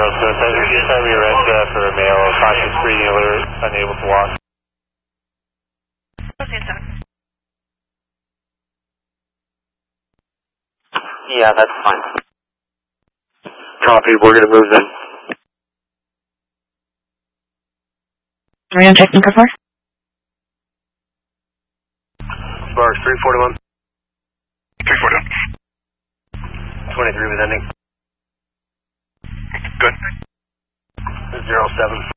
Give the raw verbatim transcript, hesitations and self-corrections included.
so Charlie Red uh, for a male, conscious breathing alert, unable to walk. Okay, sir. Yeah, that's fine. Copy, we're going to move then. Are we on Technica four? Sparks, three forty-one. three forty-one. twenty-three with ending. Good. Zero seven.